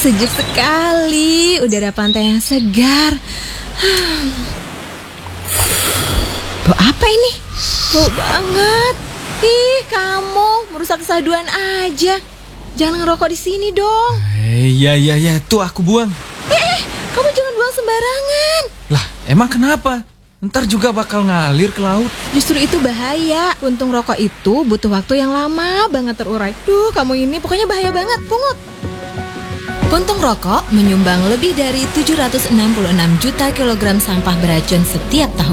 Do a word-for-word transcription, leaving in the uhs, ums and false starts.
Sejuk sekali, udara pantai yang segar. Bau apa ini? Bau banget. Ih, kamu merusak kesaduan aja. Jangan ngerokok di sini dong. Iya, iya, iya, tuh aku buang. Eh, kamu jangan buang sembarangan. Lah, emang kenapa? Ntar juga bakal ngalir ke laut. Justru itu bahaya. Puntung rokok itu butuh waktu yang lama banget terurai. Duh, kamu ini pokoknya bahaya banget, pungut. Puntung rokok menyumbang lebih dari tujuh ratus enam puluh enam juta kilogram sampah beracun setiap tahun.